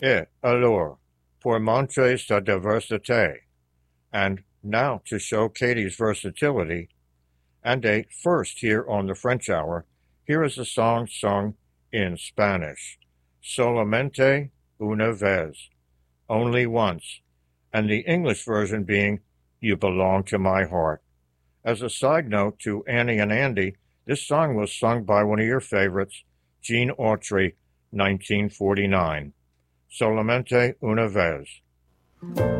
Et alors, pour montrer sa diversité, and now to show Katie's versatility, and a first here on the French Hour, here is a song sung in Spanish, Solamente una vez, only once, and the English version being You Belong to My Heart. As a side note to Annie and Andy, this song was sung by one of your favorites, Gene Autry, 1949. Solamente una vez.